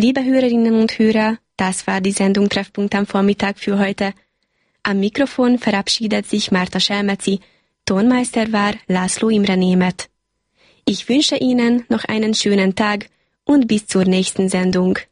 Liebe Hörerinnen und Hörer, das war die Sendung Treffpunkt am Vormittag für heute. Am Mikrofon verabschiedet sich Marta Schelmeci, Tonmeister war László Imre Németh. Ich wünsche Ihnen noch einen schönen Tag und bis zur nächsten Sendung.